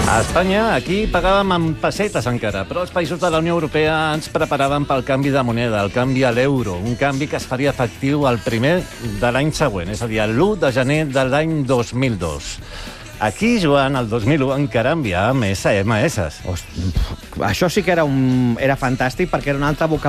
A Espanya, aquí pagàvem en pessetes encara, però els països de la Unió Europea ens preparaven pel canvi de moneda, el canvi a l'euro, un canvi que es faria efectiu el primer de l'any següent, és a dir, l'1 de gener de l'any 2002. Aquí, Joan, el 2001 encara enviàvem SMS. Això sí que era fantàstic, perquè era un altre vocabulari